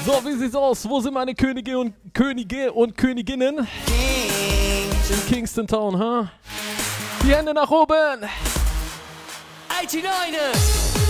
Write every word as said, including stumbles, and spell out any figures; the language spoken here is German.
So, wie sieht's aus? Wo sind meine Könige und Könige und Königinnen? In Kingston Town, ha? Huh? Die Hände nach oben! eighty-niners!